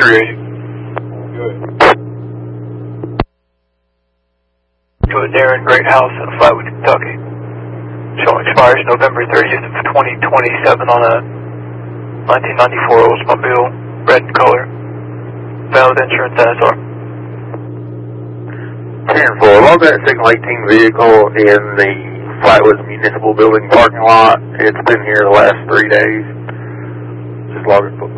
380. Good. To a Darren Great House in Flatwood, Kentucky. Showing expires November 30th of 2027 on a 1994 Oldsmobile, red in color. Valid insurance NSR. 10-4, log that Signal 18 vehicle in the Flatwoods Municipal Building parking lot. It's been here the last 3 days. Just log it.